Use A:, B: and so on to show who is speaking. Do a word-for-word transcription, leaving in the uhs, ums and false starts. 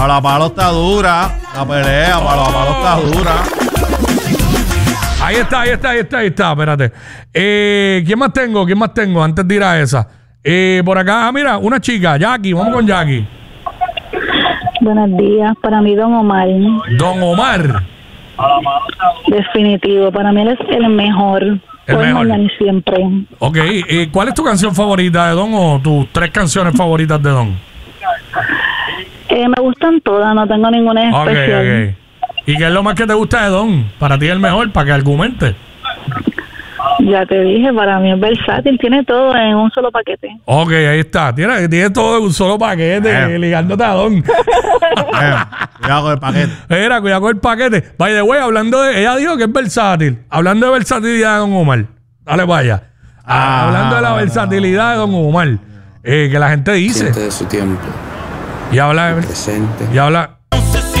A: Palo a palo está dura. La pelea, palo a palo está dura.
B: Ahí está, ahí está, ahí está, ahí está. Espérate. Eh, ¿Quién más tengo? ¿Quién más tengo? Antes de ir a esa. Eh, por acá, ah, mira, una chica, Jackie. Vamos con Jackie.
C: Buenos días. Para mí, Don Omar.
B: Don Omar.
C: Definitivo. Para mí él es el mejor.
B: El
C: Hoy,
B: mejor.
C: mañana y siempre.
B: Ok. Eh, ¿Cuál es tu canción favorita de Don o tus tres canciones favoritas de Don?
C: Eh, me gustan todas. No tengo ninguna en
B: Ok,
C: especial.
B: ok. ¿Y qué es lo más que te gusta de Don? Para ti es el mejor, para que argumente.
C: Ya te dije, para mí es versátil. Tiene todo en un solo paquete.
B: Ok, ahí está. Tiene, tiene todo en un solo paquete,
A: Eh.
B: ligándote a Don.
A: Eh, cuidado con el paquete.
B: Era, cuidado con el paquete. By the way, hablando de... Ella dijo que es versátil. Hablando de versatilidad de Don Omar. Dale, vaya.
A: Ah,
B: hablando de la
A: no,
B: versatilidad de Don Omar. Eh, que la gente dice.
D: De su tiempo,
B: Y habla...
D: presente.
B: Y habla...